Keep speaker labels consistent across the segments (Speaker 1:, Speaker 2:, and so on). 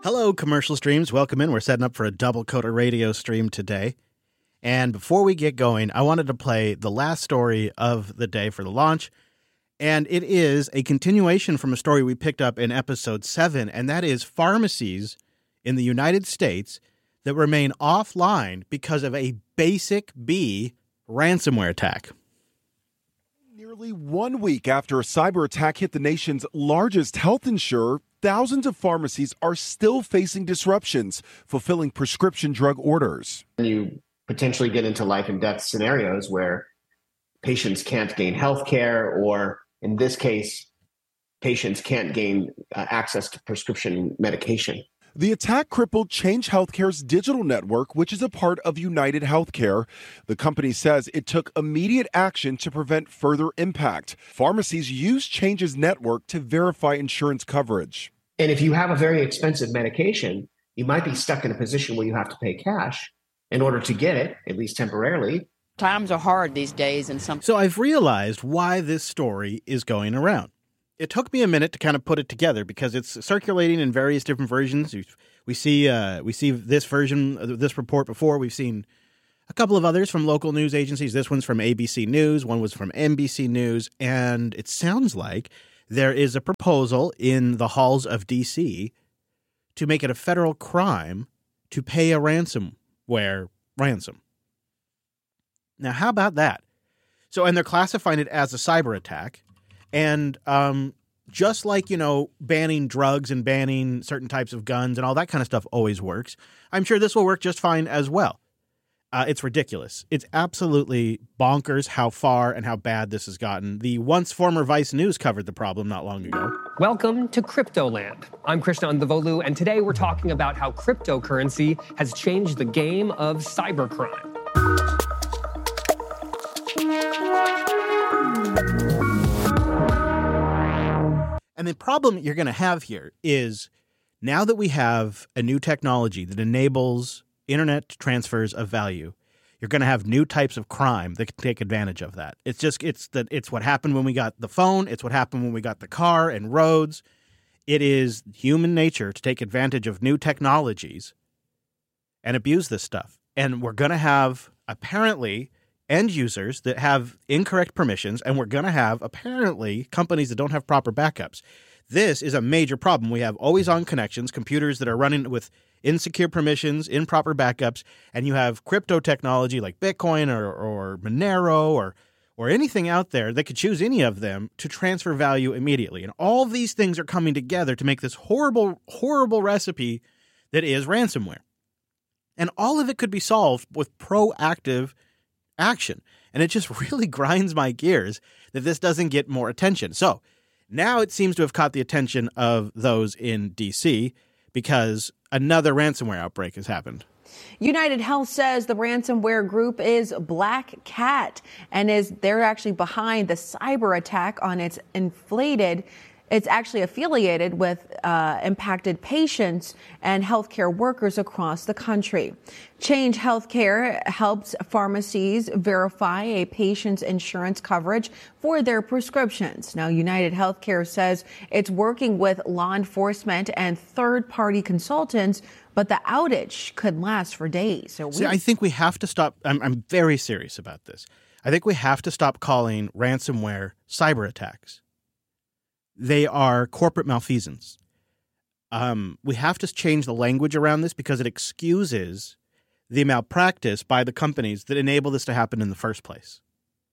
Speaker 1: Hello, commercial streams. Welcome in. We're setting up for a double coder radio stream today. And before we get going, I wanted to play the last story of the day for the launch. And it is a continuation from a story we picked up in episode 7, and that is pharmacies in the United States that remain offline because of a Basic B ransomware attack.
Speaker 2: Nearly 1 week after a cyber attack hit the nation's largest health insurer, thousands of pharmacies are still facing disruptions, fulfilling prescription drug orders.
Speaker 3: You potentially get into life and death scenarios where patients can't gain health care, or in this case, patients can't gain access to prescription medication.
Speaker 2: The attack crippled Change Healthcare's digital network, which is a part of United Healthcare. The company says it took immediate action to prevent further impact. Pharmacies use Change's network to verify insurance coverage.
Speaker 3: And if you have a very expensive medication, you might be stuck in a position where you have to pay cash in order to get it, at least temporarily.
Speaker 4: Times are hard these days.
Speaker 1: So I've realized why this story is going around. It took me a minute to kind of put it together because it's circulating in various different versions. We see this version, this report before. We've seen a couple of others from local news agencies. This one's from ABC News. One was from NBC News. And it sounds like there is a proposal in the halls of D.C. to make it a federal crime to pay a ransomware ransom. Now, how about that? So, and they're classifying it as a cyber attack. And just like, banning drugs and banning certain types of guns and all that kind of stuff always works, I'm sure this will work just fine as well. It's ridiculous. It's absolutely bonkers how far and how bad this has gotten. The once former Vice News covered the problem not long ago.
Speaker 5: Welcome to Cryptoland. I'm Krishna Andavolu, and today we're talking about how cryptocurrency has changed the game of cybercrime.
Speaker 1: And the problem you're going to have here is now that we have a new technology that enables internet transfers of value, you're going to have new types of crime that can take advantage of that. It's what happened when we got the phone. It's what happened when we got the car and roads. It is human nature to take advantage of new technologies and abuse this stuff. And we're going to have apparently end users that have incorrect permissions, and we're going to have apparently companies that don't have proper backups. This is a major problem. We have always-on connections, computers that are running with insecure permissions, improper backups, and you have crypto technology like Bitcoin or Monero or anything out there that could choose any of them to transfer value immediately. And all of these things are coming together to make this horrible, horrible recipe that is ransomware. And all of it could be solved with proactive action. And it just really grinds my gears that this doesn't get more attention. So now it seems to have caught the attention of those in D.C. because another ransomware outbreak has happened.
Speaker 6: United Health says the ransomware group is Black Cat and they're actually behind the cyber attack on its It's actually affiliated with impacted patients and healthcare workers across the country. Change Healthcare helps pharmacies verify a patient's insurance coverage for their prescriptions. Now, United Healthcare says it's working with law enforcement and third-party consultants, but the outage could last for days.
Speaker 1: See, I think we have to stop. I'm very serious about this. I think we have to stop calling ransomware cyber attacks. They are corporate malfeasance. We have to change the language around this because it excuses the malpractice by the companies that enable this to happen in the first place.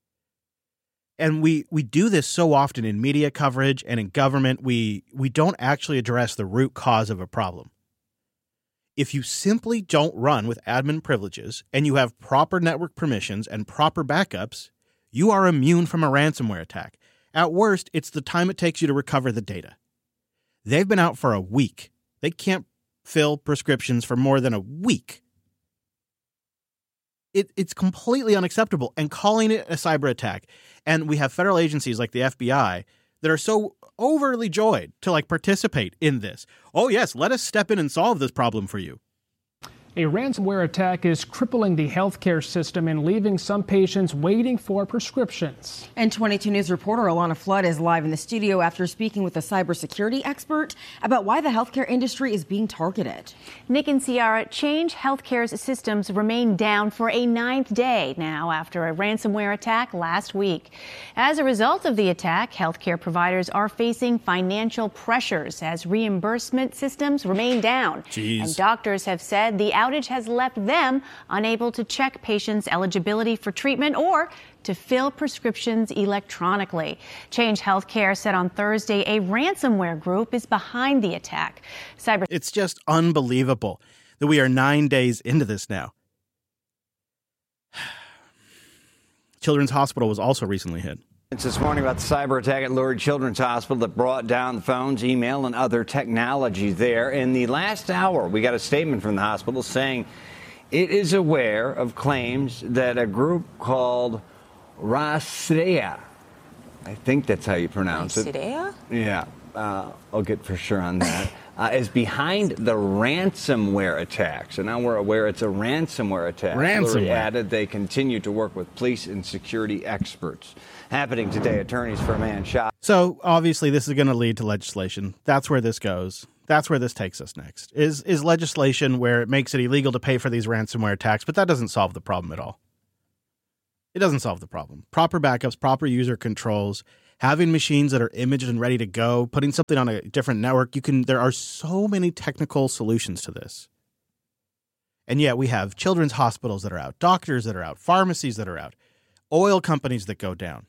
Speaker 1: And we do this so often in media coverage and in government. We don't actually address the root cause of a problem. If you simply don't run with admin privileges and you have proper network permissions and proper backups, you are immune from a ransomware attack. At worst, it's the time it takes you to recover the data. They've been out for a week. They can't fill prescriptions for more than a week. It's completely unacceptable. And calling it a cyber attack, and we have federal agencies like the FBI that are so overly joyed to participate in this. Oh, yes, let us step in and solve this problem for you.
Speaker 7: A ransomware attack is crippling the healthcare system and leaving some patients waiting for prescriptions.
Speaker 8: And 22 News reporter Alana Flood is live in the studio after speaking with a cybersecurity expert about why the healthcare industry is being targeted.
Speaker 9: Nick and Ciara, Change Healthcare's systems remain down for a 9th day now after a ransomware attack last week. As a result of the attack, healthcare providers are facing financial pressures as reimbursement systems remain down.
Speaker 1: Jeez.
Speaker 9: And doctors have said the outage has left them unable to check patients' eligibility for treatment or to fill prescriptions electronically. Change Healthcare said on Thursday a ransomware group is behind the attack.
Speaker 1: It's just unbelievable that we are 9 days into this now. Children's Hospital was also recently hit.
Speaker 10: It's this morning about the cyber attack at Lurie Children's Hospital that brought down the phones, email, and other technology there. In the last hour, we got a statement from the hospital saying it is aware of claims that a group called Rhapsody, I think that's how you pronounce it. Yeah, I'll get for sure on that. Is behind the ransomware attack. So now we're aware it's a ransomware attack. Lurie added they continue to work with police and security experts. Happening today, attorneys for a man shot.
Speaker 1: So obviously this is going to lead to legislation. That's where this goes. That's where this takes us next, is legislation where it makes it illegal to pay for these ransomware attacks, but that doesn't solve the problem at all. It doesn't solve the problem. Proper backups, proper user controls, having machines that are imaged and ready to go, putting something on a different network. There are so many technical solutions to this. And yet we have children's hospitals that are out, doctors that are out, pharmacies that are out, oil companies that go down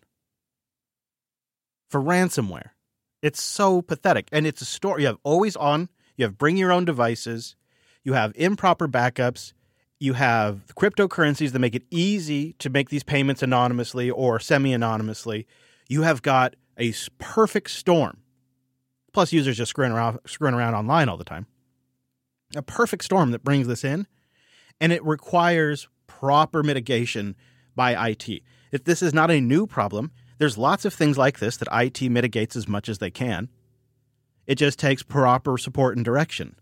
Speaker 1: for ransomware. It's so pathetic. And it's a story. You have always on, you have bring your own devices, you have improper backups, you have cryptocurrencies that make it easy to make these payments anonymously or semi-anonymously. You have got a perfect storm. Plus users just screwing around online all the time. A perfect storm that brings this in, and it requires proper mitigation by IT. If this is not a new problem, there's lots of things like this that IT mitigates as much as they can. It just takes proper support and direction.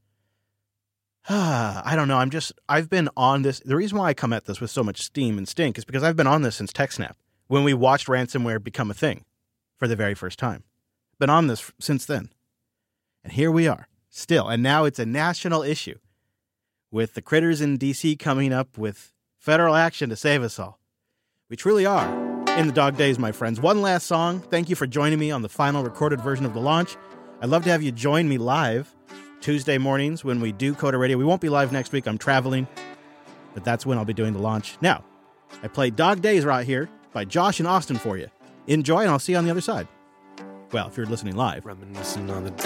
Speaker 1: I don't know. I've been on this. The reason why I come at this with so much steam and stink is because I've been on this since TechSnap, when we watched ransomware become a thing for the very first time. Been on this since then. And here we are, still. And now it's a national issue, with the critters in D.C. coming up with federal action to save us all. We truly are in the dog days, my friends. One last song. Thank you for joining me on the final recorded version of The Launch. I'd love to have you join me live Tuesday mornings when we do Coda Radio. We won't be live next week. I'm traveling, but that's when I'll be doing The Launch. Now, I played Dog Days right here by Josh and Austin for you. Enjoy, and I'll see you on the other side. Well, if you're listening live.
Speaker 11: Reminiscing on the